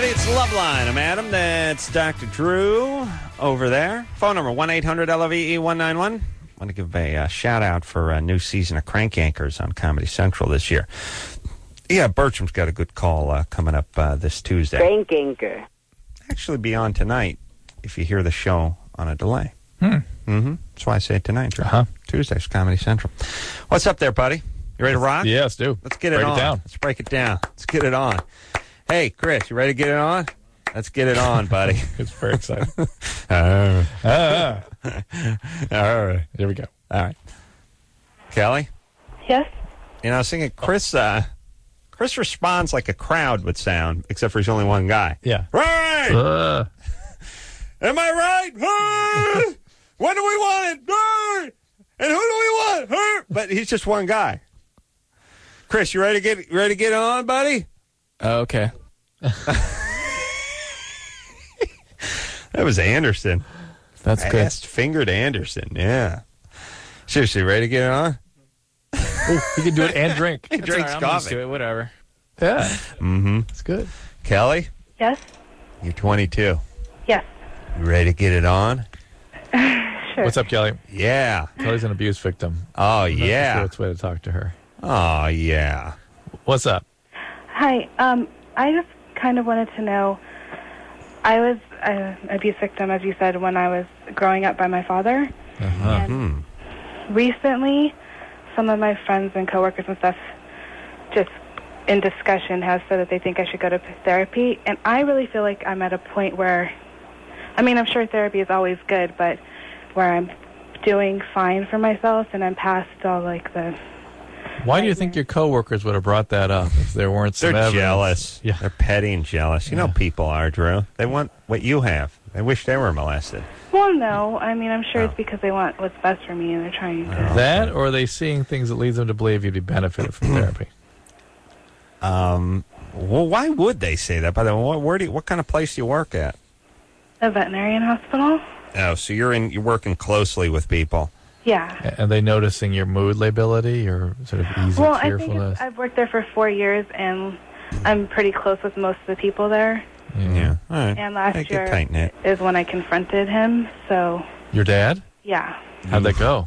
everybody. It's Loveline. I'm Adam. That's Dr. Drew over there. Phone number 1-800-LOVE-191. I want to give a shout-out for a new season of Crank Anchors on Comedy Central this year. Yeah, Bertram's got a good call coming up this Tuesday. Crank Anchor. Actually be on tonight if you hear the show on a delay. That's why I say tonight, Drew. Tuesday's Comedy Central. What's up there, buddy? You ready to rock? Yeah, let's do. Let's get it on. Let's break it down. Let's get it on. Hey, Chris, you ready to get it on? Let's get it on, buddy. It's very exciting. All right. Here we go. All right. Kelly? Yes? You know, I was thinking, Chris responds like a crowd would sound, except for he's only one guy. Yeah. Right! Am I right? When do we want it? And who do we want? But he's just one guy. Chris, you ready to get on, buddy? Okay. That was Anderson. That's good. Fast-fingered Anderson, yeah. Seriously, ready to get it on? Ooh, you can do it and drink. He drinks I'm used coffee. to it, whatever. Yeah. It's good. Kelly, Yes? you're 22. Yes. You ready to get it on? Sure. What's up, Kelly? Yeah. Kelly's an abuse victim. Oh, That's the yeah. shortest way to talk to her. Oh, yeah. What's up? Hi. I just kind of wanted to know, I was an abuse victim, as you said, when I was growing up by my father. And recently, some of my friends and coworkers and stuff, just in discussion, have said that they think I should go to therapy. And I really feel like I'm at a point where, I mean, I'm sure therapy is always good, but where I'm doing fine for myself and I'm past all, like, the... Why do you think your coworkers would have brought that up if there weren't some They're evidence? jealous. Yeah. They're petty and jealous. You know people are, Drew. They want what you have. They wish they were molested. Well, no. I mean, I'm sure it's because they want what's best for me and they're trying to... That, or are they seeing things that leads them to believe you'd be benefited from therapy? Well, why would they say that? By the way, what kind of place do you work at? A veterinarian hospital? Oh, so you're working closely with people. Yeah. Are they noticing your mood lability, your sort of easy Well, I cheerfulness? think I've worked there for 4 years, and I'm pretty close with most of the people there. Yeah. All right. And last Get year tight-knit. is when I confronted him, so, Your dad? yeah. How'd that go?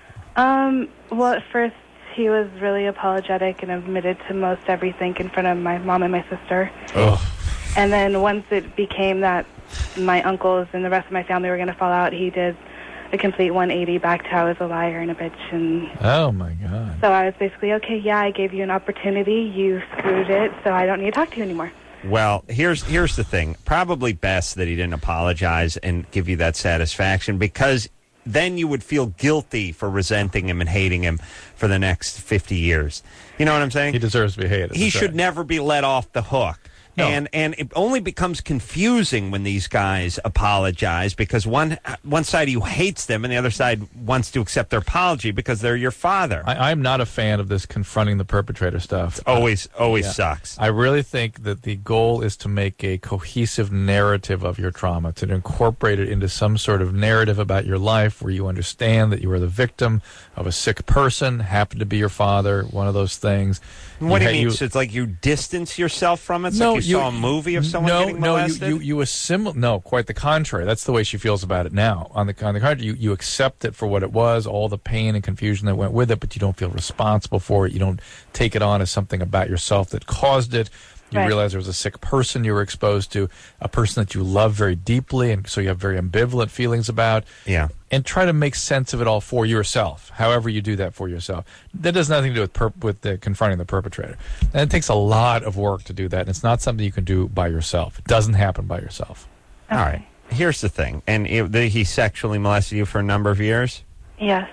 Well, at first, he was really apologetic and admitted to most everything in front of my mom and my sister. Oh. And then once it became that my uncles and the rest of my family were going to fall out, he did a complete 180 back to how I was a liar and a bitch. And Oh, my God. so I was basically, okay, yeah, I gave you an opportunity. You screwed it, so I don't need to talk to you anymore. Well, here's the thing. Probably best that he didn't apologize and give you that satisfaction, because then you would feel guilty for resenting him and hating him for the next 50 years. You know what I'm saying? He deserves to be hated. He That's should right. never be let off the hook. No. And it only becomes confusing when these guys apologize, because one side of you hates them and the other side wants to accept their apology because they're your father. I'm not a fan of this confronting the perpetrator stuff. Always sucks. I really think that the goal is to make a cohesive narrative of your trauma, to incorporate it into some sort of narrative about your life where you understand that you are the victim of a sick person, happened to be your father, one of those things. What do you mean? So it's like you distance yourself from it? It's like you saw a movie of someone getting molested? You assimilate. No, quite the contrary. That's the way she feels about it now. On the contrary, you accept it for what it was, all the pain and confusion that went with it, but you don't feel responsible for it. You don't take it on as something about yourself that caused it. You Right. realize there was a sick person you were exposed to, a person that you love very deeply, and so you have very ambivalent feelings about. Yeah. And try to make sense of it all for yourself, however you do that for yourself. That has nothing to do with confronting the perpetrator. And it takes a lot of work to do that, and it's not something you can do by yourself. It doesn't happen by yourself. Okay. All right. Here's the thing. And he sexually molested you for a number of years? Yes.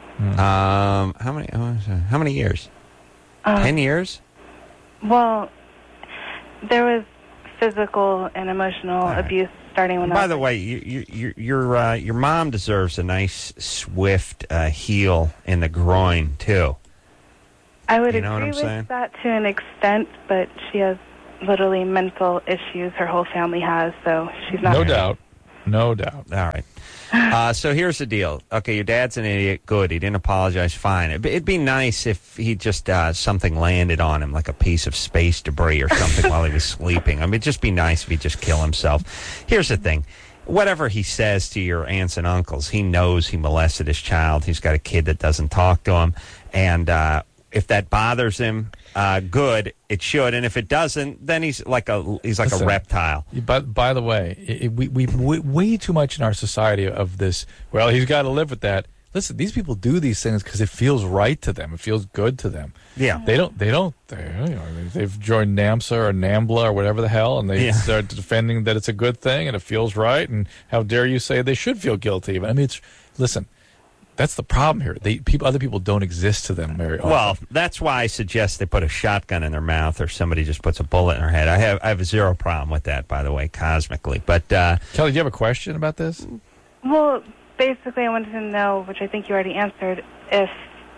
How many years? 10 years? Well, there was physical and emotional abuse starting when By the way, your mom deserves a nice, swift heel in the groin, too. I would You know what agree I'm with saying? that to an extent, but she has literally mental issues her whole family has, so she's not... No doubt. No doubt. All right. So here's the deal. Okay, your dad's an idiot. Good. He didn't apologize. Fine. It'd be nice if he just something landed on him, like a piece of space debris or something while he was sleeping. I mean, it'd just be nice if he'd just kill himself. Here's the thing. Whatever he says to your aunts and uncles, he knows he molested his child. He's got a kid that doesn't talk to him. And if that bothers him, good, it should. And if it doesn't, then he's like a reptile. But by the way, we way too much in our society of this. Well, he's got to live with that. Listen, these people do these things because it feels right to them. It feels good to them. Yeah, they've joined NAMSA or NAMBLA or whatever the hell, and they start defending that it's a good thing and it feels right. And how dare you say they should feel guilty? I mean, listen. That's the problem here. Other people don't exist to them very often. Well, that's why I suggest they put a shotgun in their mouth or somebody just puts a bullet in their head. I have zero problem with that, by the way, cosmically. But Kelly, do you have a question about this? Well, basically, I wanted to know, which I think you already answered, if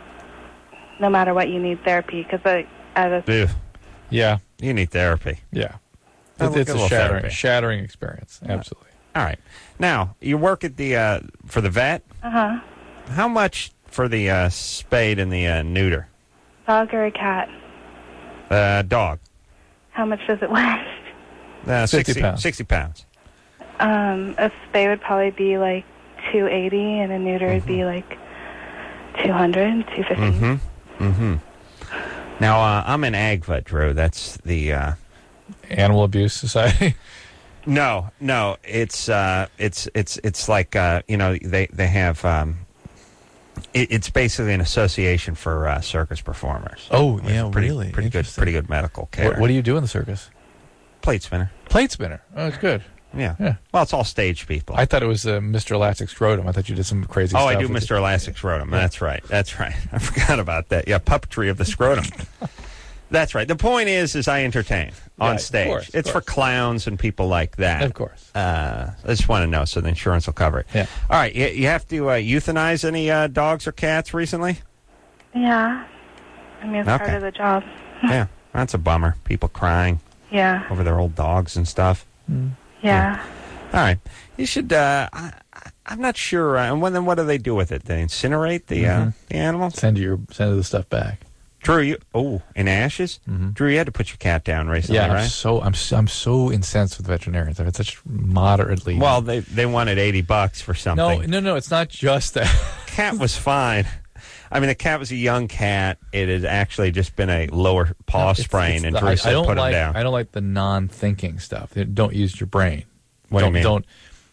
no matter what, you need therapy. Because yeah, you need therapy. Yeah, it's a shattering experience. Absolutely. All right. Now you work at the for the vet. How much for the spade and the neuter? Dog or a cat? Dog. How much does it weigh? 60 pounds. 60 pounds. A spay would probably be like 280, and a neuter would be like 200, 250. Now, I'm an AGVA, Drew. That's the... Animal Abuse Society? No. It's like, they have... It's basically an association for circus performers. Oh, yeah, really? Pretty good medical care. What do you do in the circus? Plate spinner. Plate spinner. Oh, it's good. Yeah. Well, it's all stage people. I thought it was Mr. Elastic Scrotum. I thought you did some crazy stuff. Oh, I do Mr. Elastic Scrotum. Yeah. That's right. I forgot about that. Yeah, puppetry of the scrotum. That's right. The point is I entertain on stage. Of course. It's for clowns and people like that. Of course. I just want to know so the insurance will cover it. Yeah. All right. You have to euthanize any dogs or cats recently? Yeah. I mean, it's part of the job. Yeah. That's a bummer. People crying. Yeah. Over their old dogs and stuff. Yeah. All right. You should... I'm not sure. And then what do they do with it? They incinerate the animals? Send the stuff back. Drew, in ashes? Drew, you had to put your cat down recently, right? I'm so incensed with veterinarians. I've had such moderately... Well, they wanted $80 for something. No, it's not just that. Cat was fine. I mean, the cat was a young cat. It had actually just been a lower paw sprain, and Drew said put him down. I don't like the non-thinking stuff. Don't use your brain. What do you mean?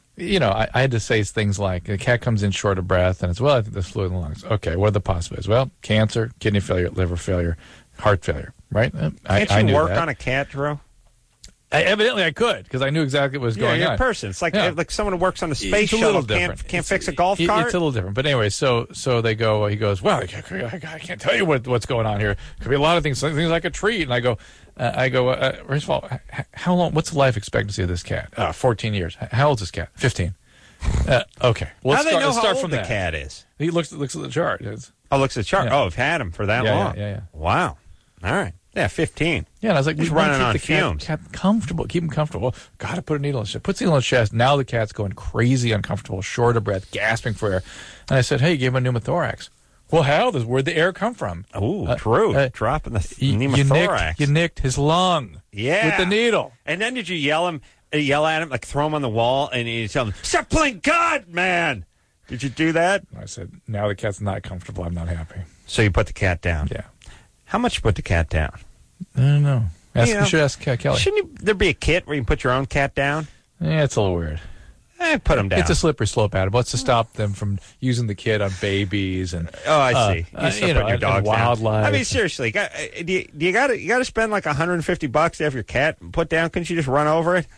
I had to say things like, the cat comes in short of breath, and it's, I think there's fluid in the lungs. Okay, what are the possibilities? Well, cancer, kidney failure, liver failure, heart failure, right? Can't you work on a cat, Drew? Evidently, I could, because I knew exactly what was going on. You're a person. It's like someone who works on a space shuttle can't fix a golf cart. It's a little different. But anyway, so they go, he goes, well, I can't tell you what's going on here. Could be a lot of things like a treat. And I go, first of all, how long, what's the life expectancy of this cat? 14 years. How old is this cat? 15. Okay. Well, how do they know how old the cat is? He looks at the chart. Looks at the chart. Yeah. Oh, I've had him for that long. Yeah. Wow. All right. Yeah, 15. Yeah, and I was like, he's running on fumes. Cat comfortable. Keep him comfortable. Got to put a needle in his chest. Puts the needle in his chest. Now the cat's going crazy uncomfortable, short of breath, gasping for air. And I said, hey, you gave him a pneumothorax. Well, where'd the air come from? Oh, true. Dropping the pneumothorax. You nicked his lung. Yeah. With the needle. And then did you yell at him, like throw him on the wall, and you tell him, stop playing God, man. Did you do that? I said, now the cat's not comfortable. I'm not happy. So you put the cat down? Yeah. How much you put the cat down? I don't know. You should ask Kelly. Shouldn't there be a kit where you can put your own cat down? Yeah, it's a little weird. Put them down. It's a slippery slope, Adam. What's to stop them from using the kit on babies and? Oh, I see. You still put your dog wildlife. Down. I mean, seriously, you got to spend like $150 to have your cat put down? Couldn't you just run over it?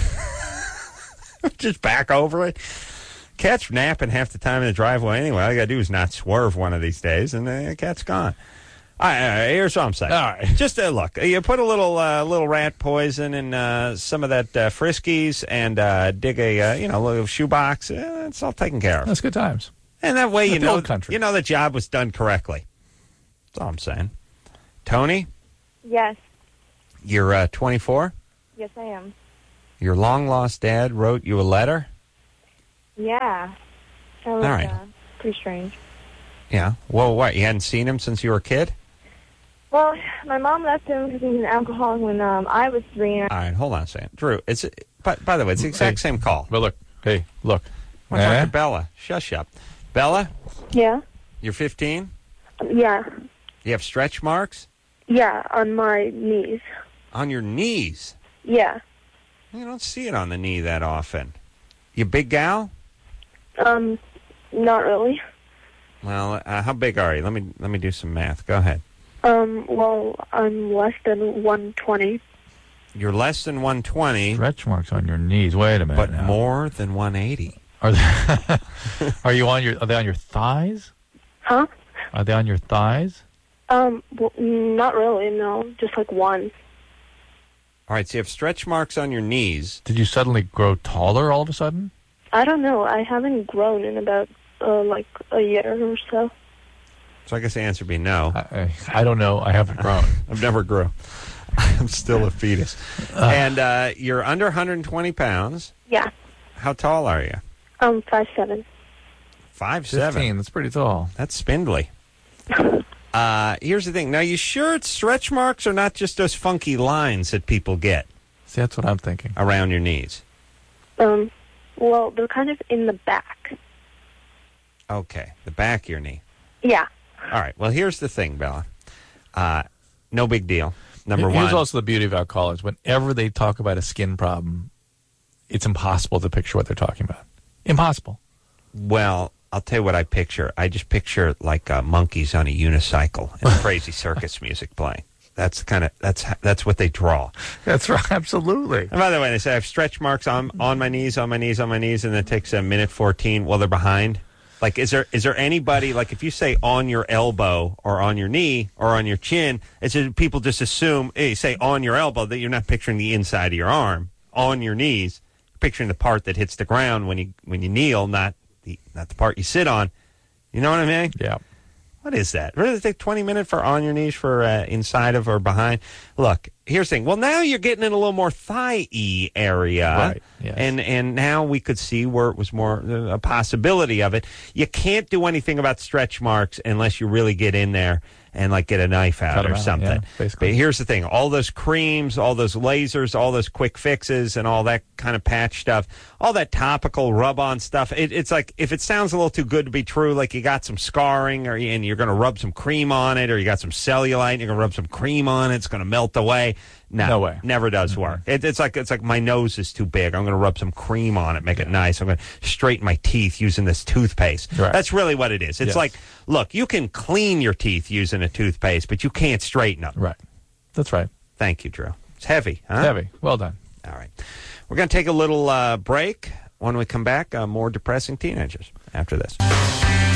Just back over it. Cat's napping half the time in the driveway anyway. All you got to do is not swerve one of these days, and the cat's gone. All right, here's what I'm saying. All right, just look. You put a little rat poison in some of that Friskies, and dig a little shoebox. It's all taken care of. That's good times. And that way, you know the job was done correctly. That's all I'm saying. Tony? Yes. You're 24? Yes, I am. Your long-lost dad wrote you a letter? Yeah. That was All right. pretty strange. Yeah. Well, what? You hadn't seen him since you were a kid? Well, my mom left him because he was an alcoholic when I was 3. All right, hold on a second. Drew, it's by the way, it's the exact same call. But look, hey, look. I want to talk to Bella. Shush up. Bella, Yeah? you're 15? Yeah. You have stretch marks? Yeah, on my knees. On your knees? Yeah. You don't see it on the knee that often. You big gal? Not really. Well, how big are you? Let me do some math. Go ahead. Well, I'm less than 120. You're less than 120, Stretch marks on your knees. Wait a minute. but now. more than 180. Are they are they on your thighs? Huh? Are they on your thighs? Well, not really, no. Just like one. All right, so you have stretch marks on your knees. Did you suddenly grow taller all of a sudden? I don't know. I haven't grown in about, like, a year or so. So I guess the answer would be no. I don't know. I haven't grown. I've never grew. I'm still a fetus. And you're under 120 pounds. Yeah. How tall are you? 5'7". 5'7". 15. That's pretty tall. That's spindly. Here's the thing. Now, you sure it's stretch marks or not just those funky lines that people get See, that's what I'm thinking. around your knees? Well, they're kind of in the back. Okay, the back of your knee. Yeah. All right. Well, here's the thing, Bella. No big deal. Number Here's one. also the beauty of alcoholics. Whenever they talk about a skin problem, it's impossible to picture what they're talking about. Impossible. Well, I'll tell you what I picture. I just picture like monkeys on a unicycle and crazy circus music playing. That's what they draw. That's right. Absolutely. And by the way, they say I have stretch marks on my knees, and it takes a minute 14 while they're behind. Like, is there anybody, like, if you say on your elbow or on your knee or on your chin, people just assume, hey, say on your elbow, that you're not picturing the inside of your arm. On your knees, picturing the part that hits the ground when you kneel, not the part you sit on. You know what I mean? Yeah. What is that? Really take 20 minutes for on your knees for inside of or behind? Look, here's the thing. Well, now you're getting in a little more thigh-y area. Right, yes. And now we could see where it was more a possibility of it. You can't do anything about stretch marks unless you really get in there and like get a knife out or something. Yeah, basically. But here's the thing. All those creams, all those lasers, all those quick fixes and all that kind of patch stuff, all that topical rub-on stuff, it's like if it sounds a little too good to be true, like you got some scarring and you're going to rub some cream on it, or you got some cellulite and you're going to rub some cream on it, it's going to melt away. No way. Never does work. It's like my nose is too big. I'm going to rub some cream on it, make it nice. I'm going to straighten my teeth using this toothpaste. Right. That's really what it is. It's like, look, you can clean your teeth using a toothpaste, but you can't straighten them. Right. That's right. Thank you, Drew. It's heavy, huh? Heavy. Well done. All right. We're going to take a little break. When we come back, more depressing teenagers after this.